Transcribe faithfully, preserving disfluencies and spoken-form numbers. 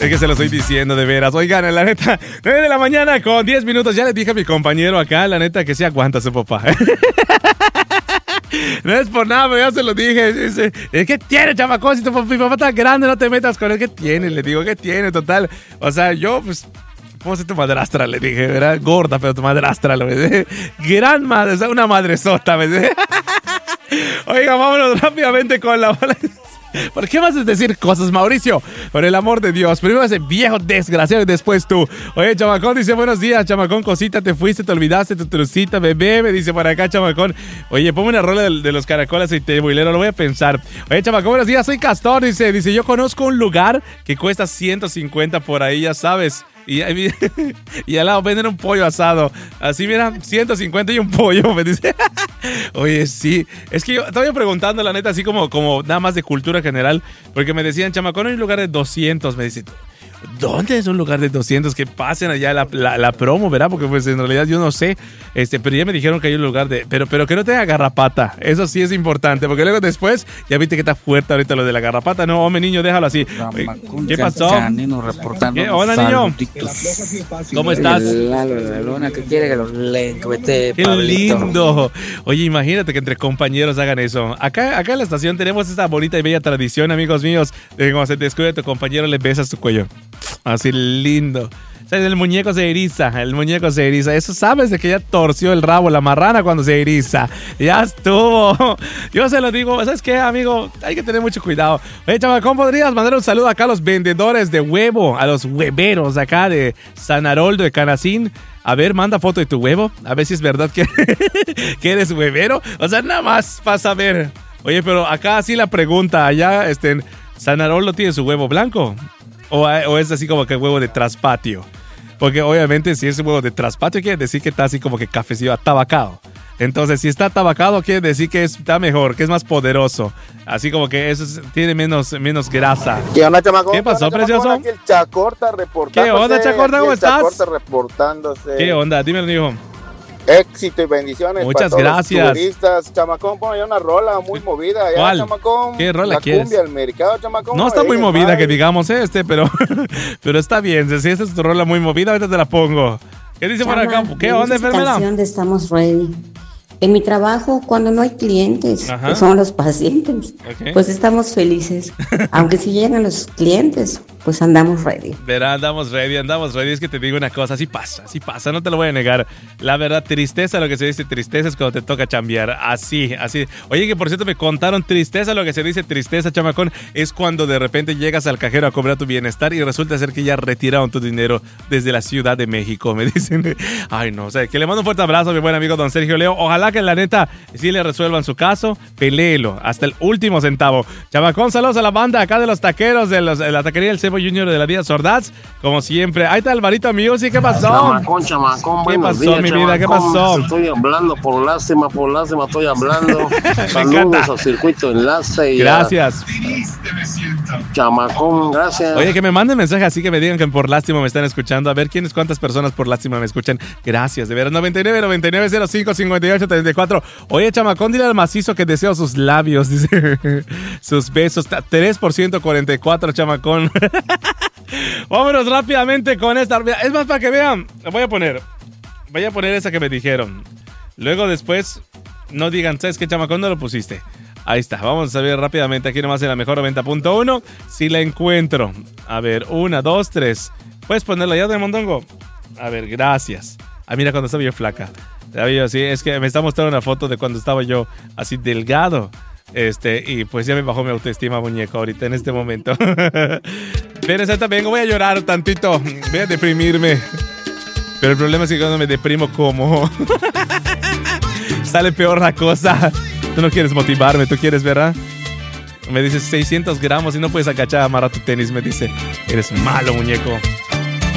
Es que se lo estoy diciendo de veras. Oigan, la neta, nueve de la mañana con diez minutos. Ya le dije a mi compañero acá, la neta, que sí aguanta su papá. No es por nada, pero ya se lo dije. Dice, ¿qué tiene, chamacón? Si tu mi papá está grande, no te metas con él. ¿Qué tiene? Le digo, ¿qué tiene? Total. O sea, yo, pues, ¿cómo se tu madrastra? Le dije, ¿verdad? Gorda, pero tu madrastra, lo ves. Gran madre, o sea, una madresota, ¿ves? Oiga, vámonos rápidamente con la bola. ¿Por qué vas a decir cosas, Mauricio? Por el amor de Dios. Primero ese viejo desgraciado y después tú. Oye, chamacón dice, buenos días, chamacón, cosita, te fuiste, te olvidaste tu trucita, bebé. Me dice por acá, chamacón. Oye, ponme una rola de, de los caracoles y te boilero, lo voy a pensar. Oye, chamacón, buenos días, soy Castor. Dice, dice, yo conozco un lugar que cuesta ciento cincuenta por ahí, ya sabes. Y, y, y al lado venden un pollo asado. Así, mira, ciento cincuenta y un pollo, me dice. Oye, sí. Es que yo estaba preguntando, la neta, así como, como nada más de cultura general. Porque me decían, chamacón, hay un lugar de doscientos. Me dice, ¿dónde es un lugar de doscientos? Que pasen allá la, la, la promo, ¿verdad? Porque pues en realidad yo no sé. Este, pero ya me dijeron que hay un lugar de... Pero, pero que no tenga garrapata. Eso sí es importante. Porque luego después, ya viste que está fuerte ahorita lo de la garrapata. No, hombre, niño, déjalo así. Oye, ¿qué pasó? ¿Qué? Hola, niño. ¿Cómo estás? La luna que quiere que los lengüete. Qué lindo. Oye, imagínate que entre compañeros hagan eso. Acá, acá en la estación tenemos esta bonita y bella tradición, amigos míos, de cuando se te descubre tu compañero, le besas tu cuello. Así lindo. O sea, el muñeco se eriza, el muñeco se eriza. Eso sabes de que ya torció el rabo la marrana cuando se eriza. Ya estuvo. Yo se lo digo, ¿sabes qué, amigo? Hay que tener mucho cuidado. Oye, chaval, ¿cómo podrías mandar un saludo acá a los vendedores de huevo? A los hueveros acá de San Haroldo de Canacín. A ver, manda foto de tu huevo. A ver si es verdad que, que eres huevero. O sea, nada más para saber. Oye, pero acá sí la pregunta. Allá, este, San Haroldo tiene su huevo blanco. O, o es así como que huevo de traspatio. Porque obviamente si es huevo de traspatio quiere decir que está así como que cafecillo atabacado. Entonces si está atabacado quiere decir que está mejor, que es más poderoso. Así como que eso es, tiene menos, menos grasa. ¿Qué onda, chamacón? ¿Qué pasó, ¿Qué onda, precioso? Aquí el Chacorta reportándose. ¿Qué onda, Chacorta? ¿Cómo estás? Chacorta reportándose. ¿Qué onda? Dímelo, hijo. Éxito y bendiciones. Muchas para todos gracias. Los turistas, chamacón, pon allá una rola muy movida. Allá, ¿Cuál? Chamacón, ¿Qué rola la quieres? cumbia, el mercado, chamacón. No está ahí muy en movida, May. que digamos, eh, este, pero, pero está bien. Si esta es tu rola muy movida, ahorita te la pongo. ¿Qué dice por acá? ¿Qué onda, enfermera? Canción de Estamos Ready. En mi trabajo, cuando no hay clientes, Ajá. que son los pacientes, Okay. pues estamos felices. Aunque si llegan los clientes, pues andamos ready. Verá, andamos ready, andamos ready. Es que te digo una cosa, así pasa, así pasa, no te lo voy a negar. La verdad, tristeza, lo que se dice tristeza es cuando te toca chambear. Así, así. Oye, que por cierto me contaron tristeza, lo que se dice tristeza, chamacón, es cuando de repente llegas al cajero a cobrar tu bienestar y resulta ser que ya retiraron tu dinero desde la Ciudad de México. Me dicen, ay no, o sea, que le mando un fuerte abrazo a mi buen amigo don Sergio Leo. Ojalá que la neta sí le resuelvan su caso, peléelo hasta el último centavo. Chamacón, saludos a la banda acá de los taqueros de, los, de la taquería del Cebo Junior de la Díaz Ordaz, como siempre. Ahí está Alvarito Music, ¿qué pasó? Chamacón, chamacón, ¿Qué pasó, días, mi chamacón? vida? ¿Qué pasó? Estoy hablando por lástima, por lástima estoy hablando. Saludos encanta. a Circuito Enlace. Y Gracias. A... Chamacón, gracias. Oye, que me manden mensaje así que me digan que por lástima me están escuchando. A ver quiénes, cuántas personas por lástima me escuchan. Gracias, de veras. noventa y nueve, noventa y nueve, cero cinco, cincuenta y ocho, treinta y cuatro. Oye, chamacón, dile al macizo que deseo sus labios, dice. Sus besos. tres por ciento cuarenta y cuatro, chamacón. Vámonos rápidamente con esta. Es más, para que vean, voy a poner. Voy a poner esa que me dijeron. Luego después, no digan, ¿sabes qué, chamacón? No lo pusiste. Ahí está, vamos a ver rápidamente aquí nomás en la mejor noventa punto uno. Si la encuentro. A ver, una, dos, tres. ¿Puedes ponerla ya de mondongo? A ver, gracias. Ah, mira cuando estaba yo flaca. Estaba yo así, es que me está mostrando una foto de cuando estaba yo así delgado. Este, y pues ya me bajó mi autoestima, muñeco, ahorita en este momento. Pero esa también voy a llorar tantito. Voy a deprimirme. Pero el problema es que cuando me deprimo, como sale peor la cosa. Tú no quieres motivarme, tú quieres, ¿verdad? Me dices seiscientos gramos y no puedes agachar a amarrar tu tenis. Me dice, eres malo, muñeco.